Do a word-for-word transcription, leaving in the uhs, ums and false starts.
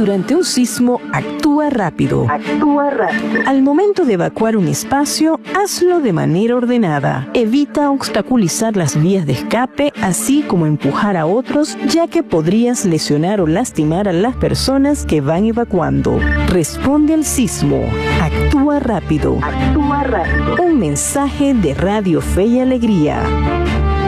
Durante un sismo, actúa rápido. Actúa rápido. Al momento de evacuar un espacio, hazlo de manera ordenada. Evita obstaculizar las vías de escape, así como empujar a otros, ya que podrías lesionar o lastimar a las personas que van evacuando. Responde al sismo. Actúa rápido. Actúa rápido. Un mensaje de Radio Fe y Alegría.